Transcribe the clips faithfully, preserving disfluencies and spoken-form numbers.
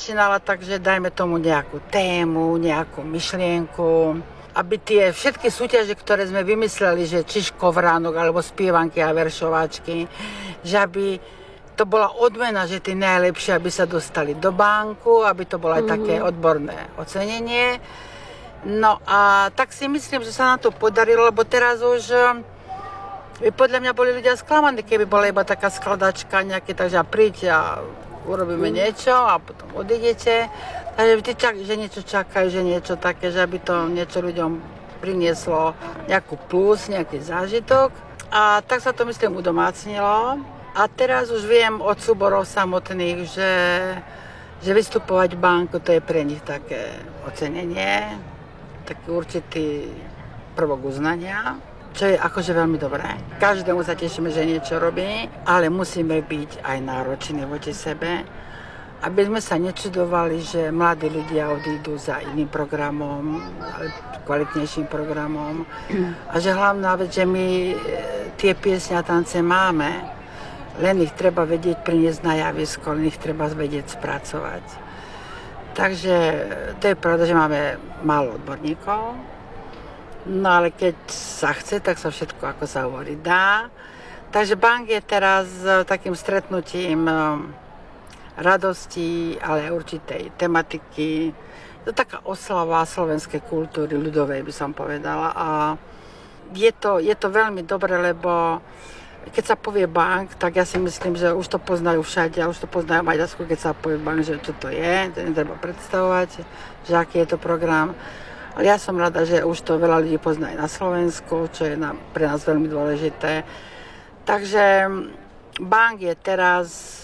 začínala tak, že dajme tomu nejakú tému, nejakú myšlienku, aby tie všetky súťaže, ktoré sme vymysleli, že či škovránok, alebo spievanky a veršováčky, že aby to bola odmena, že tí najlepšie, aby sa dostali do banku, aby to bolo aj mm-hmm. také odborné ocenenie. No a tak si myslím, že sa nám to podarilo, lebo teraz už by podľa mňa boli ľudia sklamaní, keby bola iba taká skladačka nejaké, takže príď a urobíme mm. niečo a potom odídete. Takže vždy čak, že niečo čakajú, že niečo také, že aby to niečo ľuďom prinieslo nejakú plus, nejaký zážitok. A tak sa to, myslím, udomácnilo. A teraz už viem od súborov samotných, že, že vystupovať v banku, to je pre nich také ocenenie, taký určitý prvok uznania, čo je akože veľmi dobré. Každému sa tešíme, že niečo robí, ale musíme byť aj nároční voči sebe, aby sme sa nečudovali, že mladí ľudia odídu za iným programom, kvalitnejším programom. A že hlavná vec, že my tie piesne a tance máme, len ich treba vedieť priniesť na javisko, len ich treba vedieť spracovať. Takže to je pravda, že máme málo odborníkov, no ale keď sa chce, tak sa všetko, ako sa hovorí, dá. Takže bank je teraz takým stretnutím radosti, ale aj určitej tematiky. To je taká oslava slovenskej kultúry, ľudovej by som povedala. A je to, je to veľmi dobre, lebo keď sa povie bank, tak ja si myslím, že už to poznajú všade, a už to poznajú v Maďarsku, keď sa povie bank, že čo to je, to netreba predstavovať, že aký je to program. Ale ja som rada, že už to veľa ľudí pozná aj na Slovensku, čo je nám, pre nás veľmi dôležité. Takže bank je teraz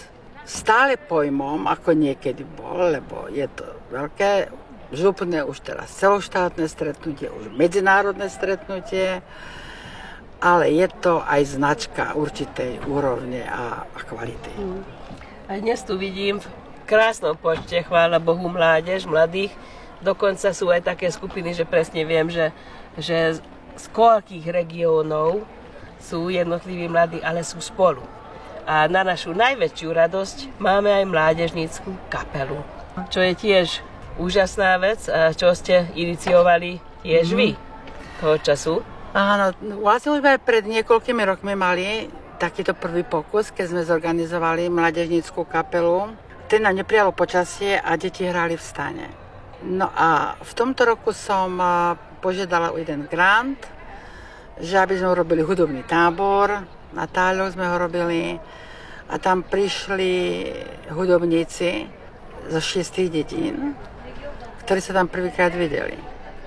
stále pojmom, ako niekedy bol, lebo je to veľké, župné už teraz celoštátne stretnutie, už medzinárodné stretnutie, ale je to aj značka určitej úrovne a, a kvality. A dnes tu vidím v krásnom počte, chvála Bohu, mládež, mladých. Dokonca sú aj také skupiny, že presne viem, že, že z koľkých regiónov sú jednotliví mladí, ale sú spolu. A na našu najväčšiu radosť máme aj mládežnícku kapelu, čo je tiež úžasná vec, a čo ste iniciovali tiež mm. vy toho času. Áno, vlastne už sme pred niekoľkými rokmi mali takýto prvý pokus, keď sme zorganizovali mládežnícku kapelu. Ten nám neprijalo počasie a deti hrali v stane. No a v tomto roku som požiadala o jeden grant, že aby sme urobili hudobný tábor. Na Táľoch sme ho robili a tam prišli hudobníci zo šiestich dedín, ktorí sa tam prvýkrát videli.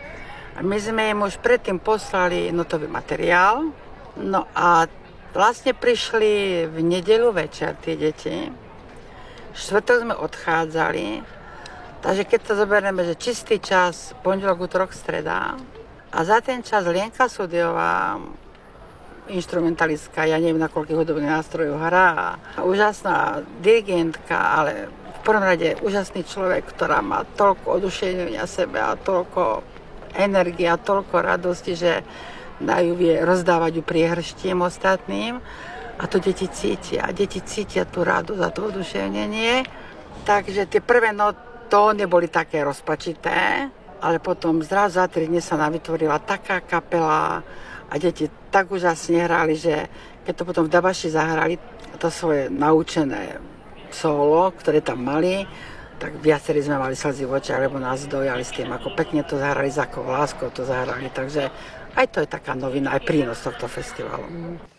A my sme im už predtým poslali notový materiál. No a vlastne prišli v nedeľu večer tie deti. Štvrtok sme odchádzali. Takže keď to zoberieme, že čistý čas, pondelok, utorok, streda. A za ten čas Lienka Súdiová, instrumentalistka, ja neviem na koľkých hudobných nástrojov hrá. Úžasná dirigentka, ale v prvom rade úžasný človek, ktorá má toľko oduševnenia sebe a toľko energia, toľko radosti, že dajú vie rozdávať ju priehrštím ostatným a to deti cítia. Deti cítia tú radosť a to oduševnenie. Takže tie prvé tóny boli také rozpačité, ale potom zrazu za tri dni sa nám vytvorila taká kapela a deti tak úžasne hrali, že keď to potom v Dabaši zahrali, to svoje naučené solo, ktoré tam mali, tak viacerí sme mali slzy v očiach, lebo nás dojali s tým, ako pekne to zahrali, za akou láskou to zahrali. Takže aj to je taká novina, aj prínos tohto festivalu.